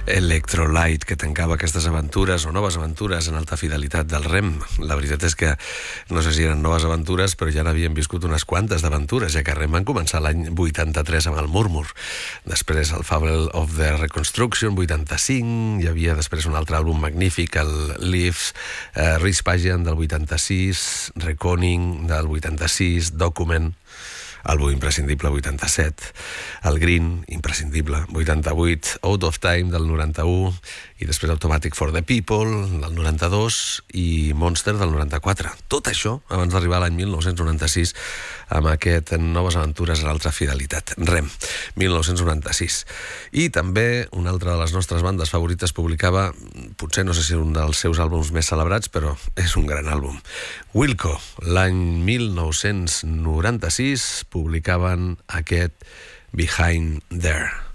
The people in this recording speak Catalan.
Electrolight, que tancava aquestes aventures o noves aventures en alta fidelitat del REM. La veritat és que no sé si eren noves aventures, però ja n'havien viscut unes quantes d'aventures, ja que REM van començar l'any 83 amb el Murmur. Després el Fable of the Reconstruction, 85, hi havia després un altre àlbum magnífic, el Leaves, Rich Pageant del 86, Reckoning del 86, Document, àlbum imprescindible, 87, el Green, imprescindible, 88, Out of Time del 91, i després Automatic for the People del 92 i Monster del 94. Tot això abans d'arribar a l'any 1996 amb aquest Noves Aventures en alta fidelitat, REM, 1996. I també una altra de les nostres bandes favorites publicava, potser no sé si un dels seus àlbums més celebrats, però és un gran àlbum. Wilco, l'any 1996 publicaven aquest Behind There.